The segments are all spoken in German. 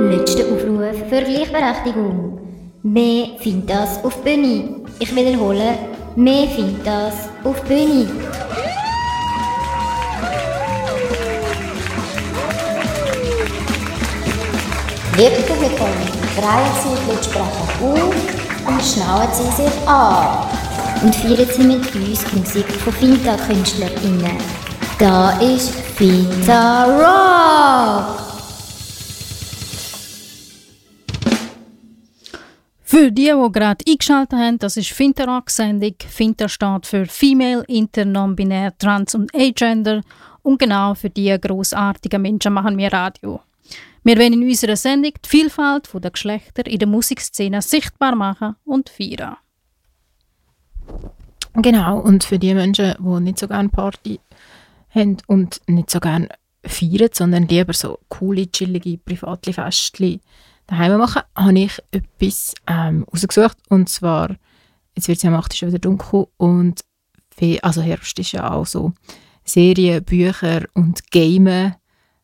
Letzter Aufruf für Gleichberechtigung. Mehr findet das auf Bühne. Ich wiederhole, mehr findet das auf Bühne. Liebe Publikum, drehen Sie die Lautsprecher auf und schnallen Sie sich an. Und feiern Sie mit uns die Musik von Finta-KünstlerInnen. Da ist Finta Rock! Für die gerade eingeschaltet haben, das ist Finta Rock-Sendung. Finta steht für Female, Inter, Non-Binär, Trans und Agender. Und genau für diese grossartigen Menschen machen wir Radio. Wir wollen in unserer Sendung die Vielfalt der Geschlechter in der Musikszene sichtbar machen und feiern. Genau, und für die Menschen, die nicht so gerne Party haben und nicht so gerne feiern, sondern lieber so coole, chillige, private Festchen daheim machen, habe ich etwas rausgesucht. Und zwar, jetzt wird es am 8. schon wieder dunkel und also Herbst ist ja auch so Serien, Bücher und Gamen,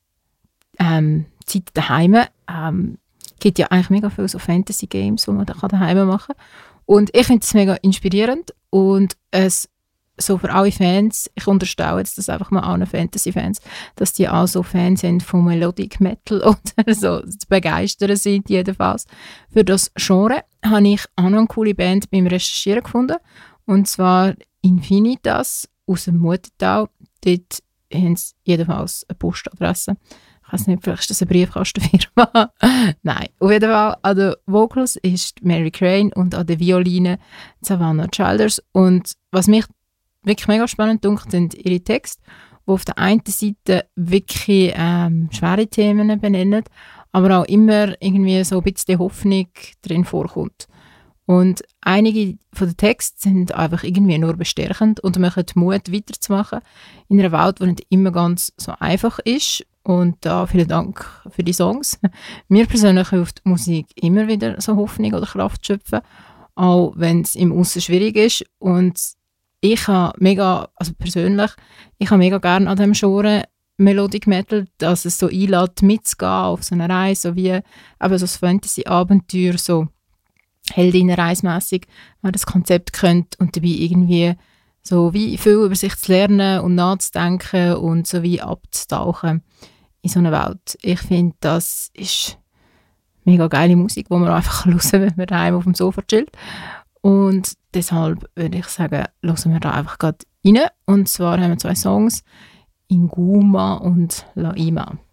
Zeit daheim. Es gibt ja eigentlich mega viele so Fantasy-Games, die man daheim machen kann. Und ich finde es mega inspirierend und es so für alle Fans, ich unterstelle jetzt das einfach mal allen Fantasy-Fans, dass die auch so Fans sind von Melodic Metal oder so zu begeistern sind jedenfalls. Für das Genre habe ich auch noch eine coole Band beim Recherchieren gefunden, und zwar Infinitas aus dem Muttental. Dort haben sie jedenfalls eine Postadresse. Ich weiß nicht, vielleicht ist das eine Briefkastenfirma. Nein, auf jeden Fall an den Vocals ist Mary Crane und an der Violine Savannah Childers. Und was mich wirklich mega spannend dunkt, sind ihre Texte, die auf der einen Seite wirklich schwere Themen benennen, aber auch immer irgendwie so ein bisschen Hoffnung drin vorkommt. Und einige von den Texten sind einfach irgendwie nur bestärkend und machen Mut, weiterzumachen in einer Welt, die nicht immer ganz so einfach ist. Und da vielen Dank für die Songs. Mir persönlich hilft Musik immer wieder so Hoffnung oder Kraft zu schöpfen, auch wenn es im Aussen schwierig ist. Und ich habe mega gerne an diesem Genre Melodic Metal, dass es so einlädt, mitzugehen auf so eine Reise, so wie eben so ein Fantasy-Abenteuer, so Heldinnen-reismässig, man das Konzept kennt und dabei irgendwie so wie viel über sich zu lernen und nachzudenken und so wie abzutauchen in so eine Welt. Ich finde, das ist mega geile Musik, die man einfach hören kann, wenn man daheim auf dem Sofa chillt. Und deshalb würde ich sagen, hören wir da einfach gerade rein. Und zwar haben wir 2 Songs, Inguma und Laima.